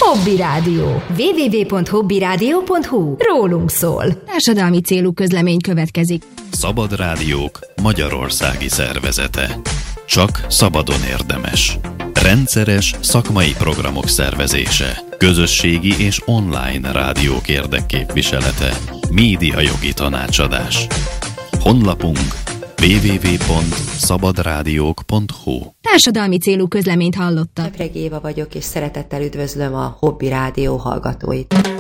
Hobby Rádió. www.hobbyradio.hu. Rólunk szól. Társadalmi célú közlemény következik. Szabad Rádiók Magyarországi Szervezete. Csak szabadon érdemes. Rendszeres szakmai programok szervezése. Közösségi és online rádiók érdekképviselete. Médiajogi tanácsadás. Honlapunk www.szabadrádiók.hu. Társadalmi célú közleményt hallottak. Epreg Éva vagyok, és szeretettel üdvözlöm a Hobby Rádió hallgatóit.